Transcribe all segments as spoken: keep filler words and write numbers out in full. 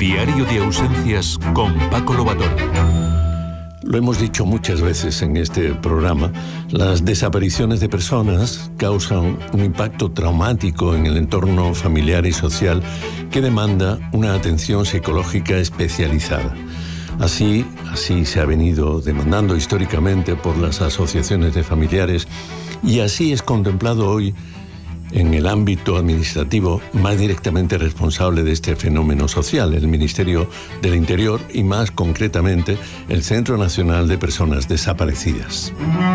Diario de ausencias con Paco Lobatón. Lo hemos dicho muchas veces en este programa, las desapariciones de personas causan un impacto traumático en el entorno familiar y social que demanda una atención psicológica especializada. Así, así se ha venido demandando históricamente por las asociaciones de familiares y así es contemplado hoy en el ámbito administrativo más directamente responsable de este fenómeno social, el Ministerio del Interior y más concretamente el Centro Nacional de Personas Desaparecidas.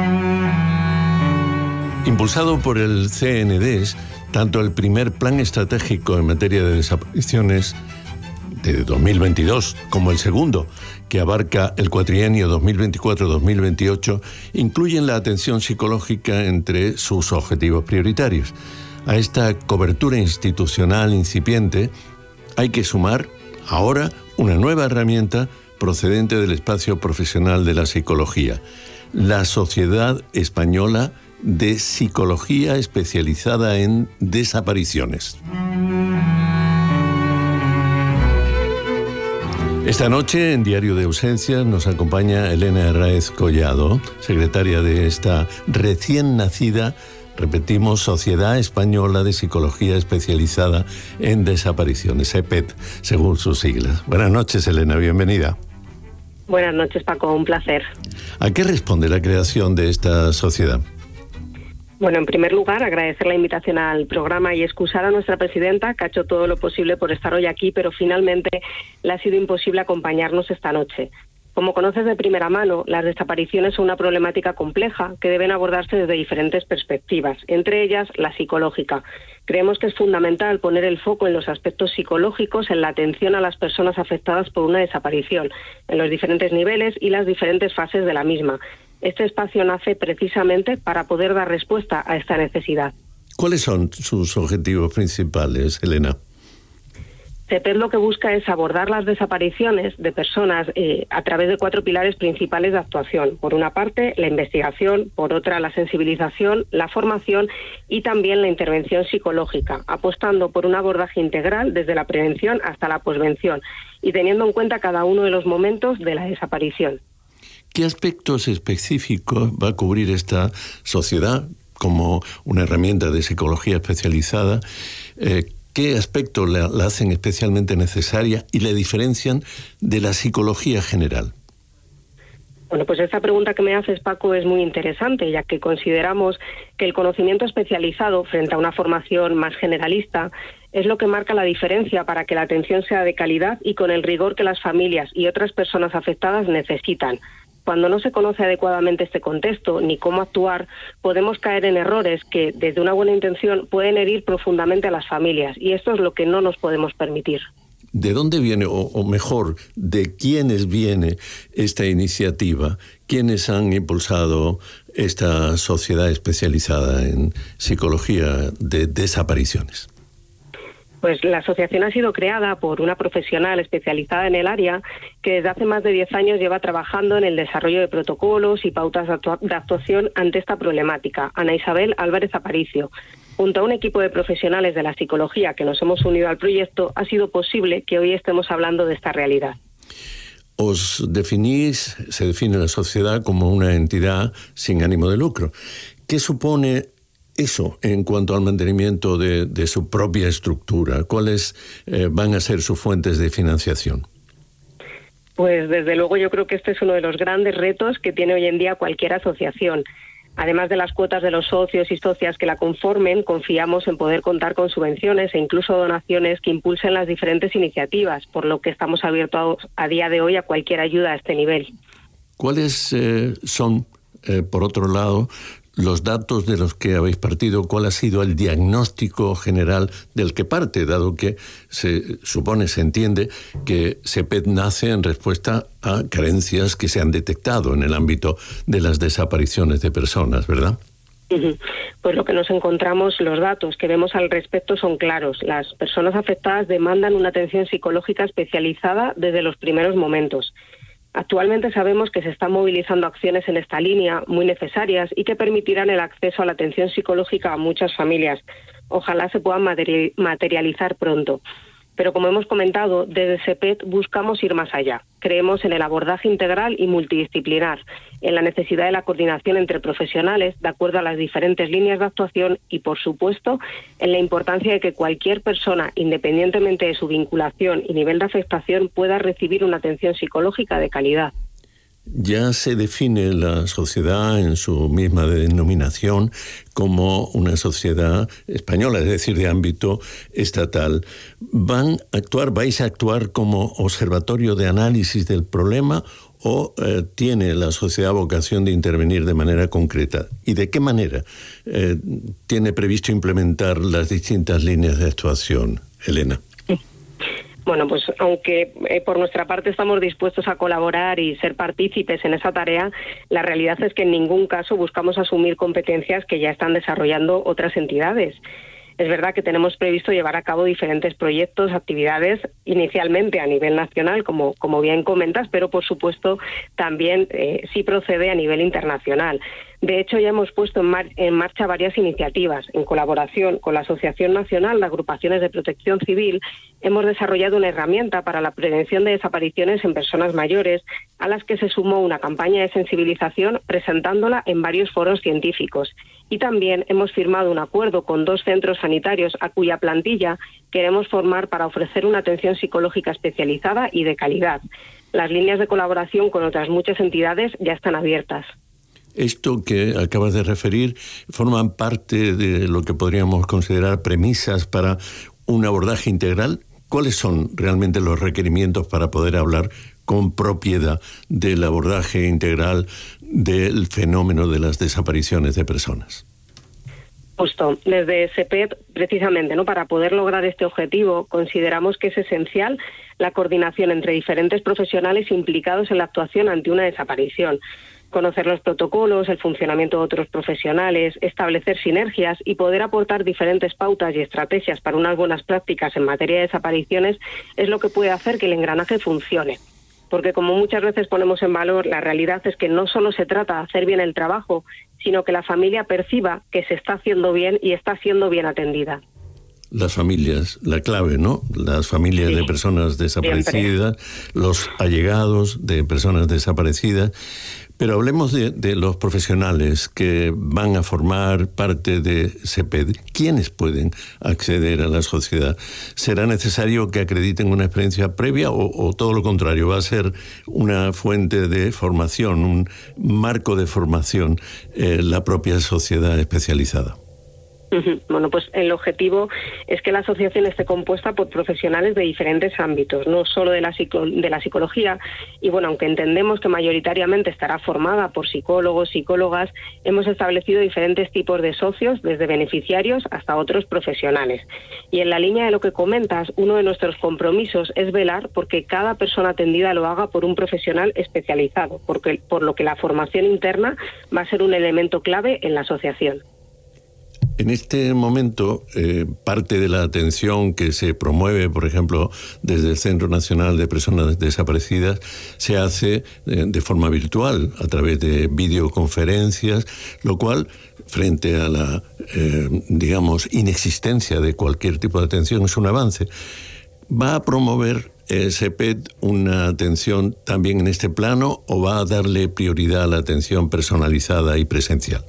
Impulsado por el C N D E S, tanto el primer plan estratégico en materia de desapariciones de dos mil veintidós como el segundo, que abarca el cuatrienio dos mil veinticuatro dos mil veintiocho, incluyen la atención psicológica entre sus objetivos prioritarios. A esta cobertura institucional incipiente hay que sumar ahora una nueva herramienta procedente del espacio profesional de la psicología, la Sociedad Española de Psicología Especializada en Desapariciones. Esta noche, en Diario de Ausencias, nos acompaña Elena Herráez Collado, secretaria de esta recién nacida, repetimos, Sociedad Española de Psicología Especializada en Desapariciones, E P E D, según sus siglas. Buenas noches, Elena, bienvenida. Buenas noches, Paco, un placer. ¿A qué responde la creación de esta sociedad? Bueno, en primer lugar, agradecer la invitación al programa y excusar a nuestra presidenta, que ha hecho todo lo posible por estar hoy aquí, pero finalmente le ha sido imposible acompañarnos esta noche. Como conoces de primera mano, las desapariciones son una problemática compleja que deben abordarse desde diferentes perspectivas, entre ellas la psicológica. Creemos que es fundamental poner el foco en los aspectos psicológicos, en la atención a las personas afectadas por una desaparición, en los diferentes niveles y las diferentes fases de la misma. Este espacio nace precisamente para poder dar respuesta a esta necesidad. ¿Cuáles son sus objetivos principales, Elena? C E P E D lo que busca es abordar las desapariciones de personas eh, a través de cuatro pilares principales de actuación. Por una parte, la investigación, por otra, la sensibilización, la formación y también la intervención psicológica, apostando por un abordaje integral desde la prevención hasta la posvención y teniendo en cuenta cada uno de los momentos de la desaparición. ¿Qué aspectos específicos va a cubrir esta sociedad como una herramienta de psicología especializada? Eh, ¿Qué aspectos la, la hacen especialmente necesaria y la diferencian de la psicología general? Bueno, pues esta pregunta que me haces, Paco, es muy interesante, ya que consideramos que el conocimiento especializado frente a una formación más generalista es lo que marca la diferencia para que la atención sea de calidad y con el rigor que las familias y otras personas afectadas necesitan. Cuando no se conoce adecuadamente este contexto ni cómo actuar, podemos caer en errores que, desde una buena intención, pueden herir profundamente a las familias, y esto es lo que no nos podemos permitir. ¿De dónde viene, o, o mejor, de quiénes viene esta iniciativa? ¿Quiénes han impulsado esta sociedad especializada en psicología de desapariciones? Pues la asociación ha sido creada por una profesional especializada en el área que desde hace más de diez años lleva trabajando en el desarrollo de protocolos y pautas de, actua- de actuación ante esta problemática, Ana Isabel Álvarez Aparicio. Junto a un equipo de profesionales de la psicología que nos hemos unido al proyecto, ha sido posible que hoy estemos hablando de esta realidad. Os definís, se define la sociedad como una entidad sin ánimo de lucro. ¿Qué supone eso en cuanto al mantenimiento de, de su propia estructura? ¿Cuáles eh, van a ser sus fuentes de financiación? Pues desde luego yo creo que este es uno de los grandes retos que tiene hoy en día cualquier asociación. Además de las cuotas de los socios y socias que la conformen, confiamos en poder contar con subvenciones e incluso donaciones que impulsen las diferentes iniciativas, por lo que estamos abiertos a, a día de hoy a cualquier ayuda a este nivel. ¿Cuáles eh, son, eh, por otro lado, los datos de los que habéis partido? ¿Cuál ha sido el diagnóstico general del que parte, dado que se supone, se entiende que C E P E D nace en respuesta a carencias que se han detectado en el ámbito de las desapariciones de personas, ¿verdad? Pues lo que nos encontramos, los datos que vemos al respecto son claros. Las personas afectadas demandan una atención psicológica especializada desde los primeros momentos. Actualmente sabemos que se están movilizando acciones en esta línea muy necesarias y que permitirán el acceso a la atención psicológica a muchas familias. Ojalá se puedan materializar pronto. Pero como hemos comentado, desde SEPED buscamos ir más allá. Creemos en el abordaje integral y multidisciplinar, en la necesidad de la coordinación entre profesionales de acuerdo a las diferentes líneas de actuación y, por supuesto, en la importancia de que cualquier persona, independientemente de su vinculación y nivel de afectación, pueda recibir una atención psicológica de calidad. Ya se define la sociedad en su misma denominación como una sociedad española, es decir, de ámbito estatal. ¿Van a actuar, vais a actuar como observatorio de análisis del problema o eh, tiene la sociedad vocación de intervenir de manera concreta? ¿Y de qué manera eh, tiene previsto implementar las distintas líneas de actuación, Elena? Bueno, pues aunque eh, por nuestra parte estamos dispuestos a colaborar y ser partícipes en esa tarea, la realidad es que en ningún caso buscamos asumir competencias que ya están desarrollando otras entidades. Es verdad que tenemos previsto llevar a cabo diferentes proyectos, actividades, inicialmente a nivel nacional, como, como bien comentas, pero por supuesto también eh, sí procede a nivel internacional. De hecho, ya hemos puesto en, mar- en marcha varias iniciativas. En colaboración con la Asociación Nacional de Agrupaciones de Protección Civil, hemos desarrollado una herramienta para la prevención de desapariciones en personas mayores, a las que se sumó una campaña de sensibilización presentándola en varios foros científicos. Y también hemos firmado un acuerdo con dos centros sanitarios a cuya plantilla queremos formar para ofrecer una atención psicológica especializada y de calidad. Las líneas de colaboración con otras muchas entidades ya están abiertas. Esto que acabas de referir forman parte de lo que podríamos considerar premisas para un abordaje integral. ¿Cuáles son realmente los requerimientos para poder hablar con propiedad del abordaje integral del fenómeno de las desapariciones de personas? Justo, desde SEPED, precisamente, ¿no? Para poder lograr este objetivo, consideramos que es esencial la coordinación entre diferentes profesionales implicados en la actuación ante una desaparición. Conocer los protocolos, el funcionamiento de otros profesionales, establecer sinergias y poder aportar diferentes pautas y estrategias para unas buenas prácticas en materia de desapariciones es lo que puede hacer que el engranaje funcione. Porque como muchas veces ponemos en valor, la realidad es que no solo se trata de hacer bien el trabajo, sino que la familia perciba que se está haciendo bien y está siendo bien atendida. Las familias, la clave, ¿no? Las familias sí, de personas desaparecidas, siempre. Los allegados de personas desaparecidas. Pero hablemos de, de los profesionales que van a formar parte de SEPED. ¿Quiénes pueden acceder a la sociedad? ¿Será necesario que acrediten una experiencia previa o, o todo lo contrario? ¿Va a ser una fuente de formación, un marco de formación, eh, la propia sociedad especializada? Bueno, pues el objetivo es que la asociación esté compuesta por profesionales de diferentes ámbitos, no solo de la, psico- de la psicología, y bueno, aunque entendemos que mayoritariamente estará formada por psicólogos, psicólogas, hemos establecido diferentes tipos de socios, desde beneficiarios hasta otros profesionales. Y en la línea de lo que comentas, uno de nuestros compromisos es velar porque cada persona atendida lo haga por un profesional especializado, porque, por lo que la formación interna va a ser un elemento clave en la asociación. En este momento, eh, parte de la atención que se promueve, por ejemplo, desde el Centro Nacional de Personas Desaparecidas, se hace eh, de forma virtual, a través de videoconferencias, lo cual, frente a la, eh, digamos, inexistencia de cualquier tipo de atención, es un avance. ¿Va a promover eh, SEPED una atención también en este plano o va a darle prioridad a la atención personalizada y presencial?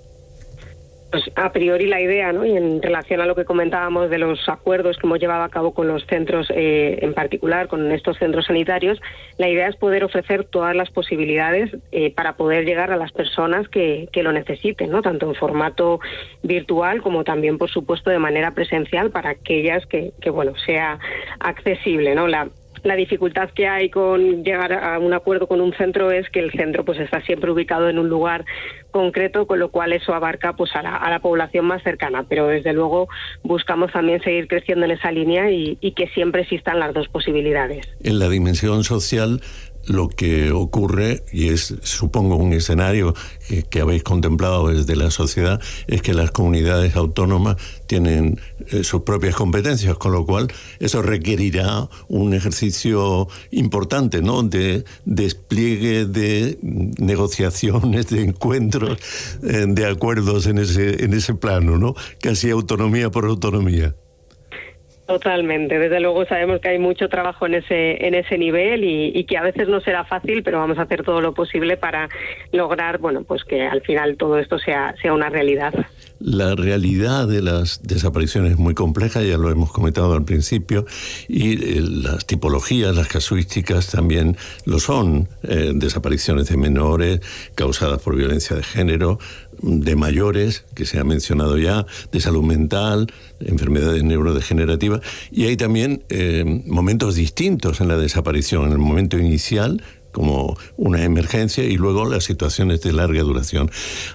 Pues a priori la idea, ¿no? Y en relación a lo que comentábamos de los acuerdos que hemos llevado a cabo con los centros, eh, en particular con estos centros sanitarios, la idea es poder ofrecer todas las posibilidades eh, para poder llegar a las personas que, que lo necesiten, ¿no? Tanto en formato virtual como también, por supuesto, de manera presencial para aquellas que, que bueno, sea accesible, ¿no? La La dificultad que hay con llegar a un acuerdo con un centro es que el centro pues está siempre ubicado en un lugar concreto, con lo cual eso abarca pues a la, a la población más cercana, pero desde luego buscamos también seguir creciendo en esa línea y, y que siempre existan las dos posibilidades. En la dimensión social, lo que ocurre, y es supongo un escenario que, que habéis contemplado desde la sociedad, es que las comunidades autónomas tienen eh, sus propias competencias, con lo cual eso requerirá un ejercicio importante, ¿no?, de despliegue de negociaciones, de encuentros, eh, de acuerdos en ese, en ese plano, ¿no? Casi autonomía por autonomía. Totalmente, desde luego sabemos que hay mucho trabajo en ese en ese nivel y, y que a veces no será fácil, pero vamos a hacer todo lo posible para lograr, bueno, pues que al final todo esto sea sea una realidad. La realidad de las desapariciones es muy compleja, ya lo hemos comentado al principio, y eh, las tipologías, las casuísticas también lo son. Eh, desapariciones de menores causadas por violencia de género, de mayores, que se ha mencionado ya, de salud mental, enfermedades neurodegenerativas, y hay también eh, momentos distintos en la desaparición, en el momento inicial, como una emergencia, y luego las situaciones de larga duración.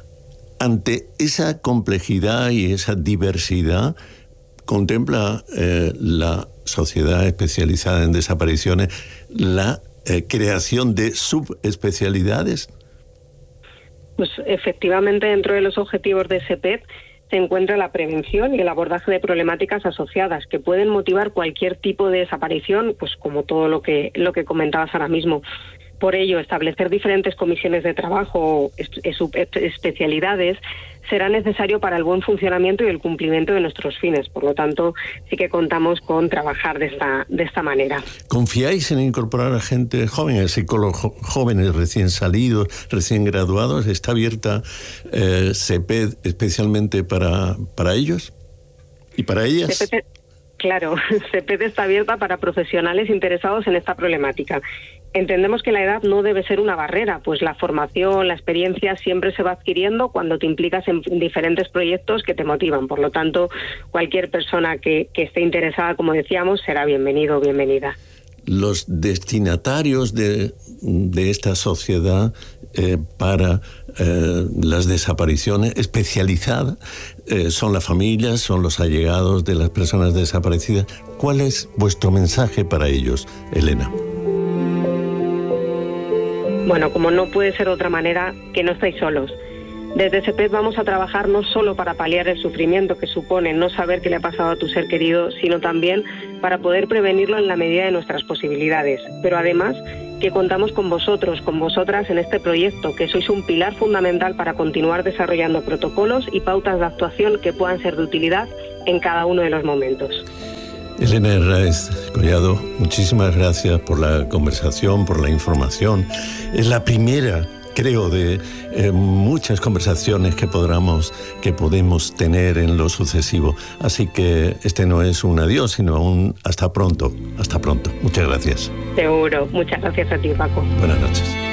Ante esa complejidad y esa diversidad, ¿contempla eh, la sociedad especializada en desapariciones la eh, creación de subespecialidades? Pues efectivamente, dentro de los objetivos de SEPED se encuentra la prevención y el abordaje de problemáticas asociadas que pueden motivar cualquier tipo de desaparición, pues como todo lo que lo que comentabas ahora mismo. Por ello, establecer diferentes comisiones de trabajo, especialidades, será necesario para el buen funcionamiento y el cumplimiento de nuestros fines. Por lo tanto, sí que contamos con trabajar de esta de esta manera. ¿Confiáis en incorporar a gente joven, psicólogos jóvenes recién salidos, recién graduados? ¿Está abierta eh, SEPED especialmente para, para ellos y para ellas? SEPED, claro, SEPED está abierta para profesionales interesados en esta problemática. Entendemos que la edad no debe ser una barrera, pues la formación, la experiencia siempre se va adquiriendo cuando te implicas en diferentes proyectos que te motivan. Por lo tanto, cualquier persona que, que esté interesada, como decíamos, será bienvenido o bienvenida. Los destinatarios de, de esta sociedad eh, para eh, las desapariciones especializadas eh, son las familias, son los allegados de las personas desaparecidas. ¿Cuál es vuestro mensaje para ellos, Elena? Bueno, como no puede ser de otra manera, que no estáis solos. Desde SEPED vamos a trabajar no solo para paliar el sufrimiento que supone no saber qué le ha pasado a tu ser querido, sino también para poder prevenirlo en la medida de nuestras posibilidades. Pero además que contamos con vosotros, con vosotras en este proyecto, que sois un pilar fundamental para continuar desarrollando protocolos y pautas de actuación que puedan ser de utilidad en cada uno de los momentos. Elena Herráez Collado, muchísimas gracias por la conversación, por la información. Es la primera, creo, de eh, muchas conversaciones que podamos, que podemos tener en lo sucesivo. Así que este no es un adiós, sino un hasta pronto. Hasta pronto. Muchas gracias. Seguro. Muchas gracias a ti, Paco. Buenas noches.